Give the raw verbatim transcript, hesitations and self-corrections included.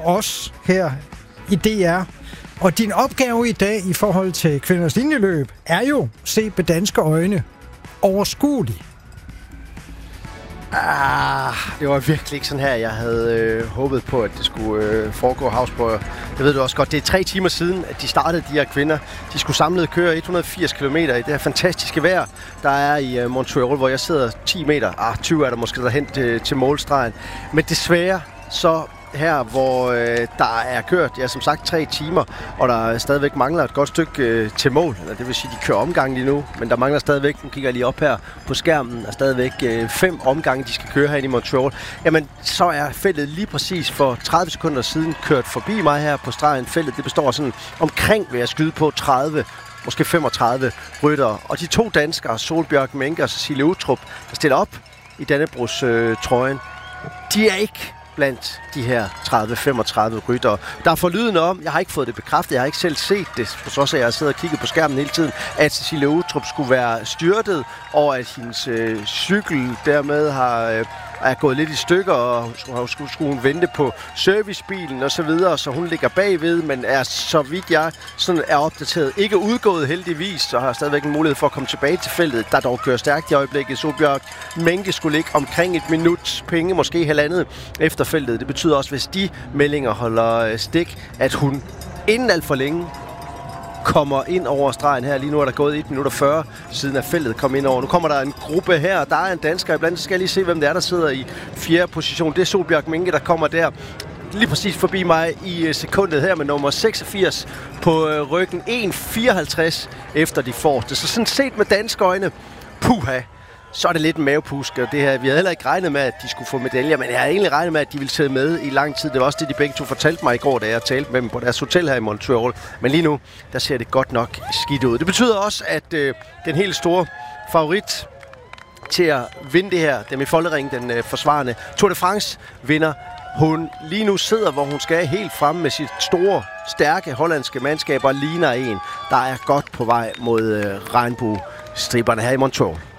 os her i D R. Og din opgave i dag i forhold til kvinders linjeløb er jo set med danske øjne overskuelig. Ah, det var virkelig ikke sådan her, jeg havde øh, håbet på, at det skulle øh, foregå, Havsbrøger. Jeg ved du også godt, det er tre timer siden, at de startede, de her kvinder. De skulle samlet køre et hundrede og firs kilometer i det her fantastiske vejr, der er i øh, Montreal, hvor jeg sidder ti meter. Ah, tyve er der måske derhen til, til målstregen. Men desværre så her, hvor øh, der er kørt, ja, som sagt, tre timer, og der stadigvæk mangler et godt stykke øh, til mål. Eller det vil sige, de kører omgang lige nu, men der mangler stadigvæk, nu kigger jeg lige op her på skærmen, er stadigvæk øh, fem omgange, de skal køre herinde i Montreal. Jamen, så er feltet lige præcis for tredive sekunder siden kørt forbi mig her på stregen. Feltet, det består sådan omkring, vil jeg skyde på, tredive, måske femogtredive ryttere. Og de to danskere, Solbjørg Menke og Cecilie Uttrup, der stiller op i Dannebrogs øh, trøjen, de er ikke blandt de her tredive femogtredive ryttere. Der er forlydende om, jeg har ikke fået det bekræftet, jeg har ikke selv set det, for så at jeg har siddet og kigget på skærmen hele tiden, at Cecilie Uttrup skulle være styrtet, og at hendes øh, cykel dermed har, øh, er gået lidt i stykker, og skulle, skulle, skulle hun vente på servicebilen og så videre, så hun ligger bagved, men er, så vidt jeg sådan er opdateret, ikke udgået heldigvis, så har stadigvæk en mulighed for at komme tilbage til feltet, der dog kører stærkt i øjeblikket. Solbjørg Menke skulle ligge omkring et minut penge, måske halvandet efter feltet. Det betyder også, hvis de meldinger holder stik, at hun inden alt for længe kommer ind over stregen her. Lige nu er der gået et minut og fyrre siden at feltet kom ind over. Nu kommer der en gruppe her, der er en dansker iblandt. Så skal jeg lige se, hvem det er, der sidder i fjerde position. Det er Solbjørg Menke, der kommer der lige præcis forbi mig i sekundet her med nummer seksogfirs på ryggen. en fireoghalvtreds efter de får det. Så sådan set med danske øjne, puha, så er det lidt en mavepusk, og det her, vi havde heller ikke regnet med, at de skulle få medaljer, men jeg havde egentlig regnet med, at de ville sidde med i lang tid. Det var også det, de begge to fortalte mig i går, da jeg talte med dem på deres hotel her i Montreal. Men lige nu, der ser det godt nok skidt ud. Det betyder også, at øh, den helt store favorit til at vinde det her, dem i Foldering, den øh, forsvarende Tour de France vinder, hun lige nu sidder, hvor hun skal helt fremme med sit store, stærke hollandske mandskab og ligner en, der er godt på vej mod øh, regnbuestriberne her i Montreal.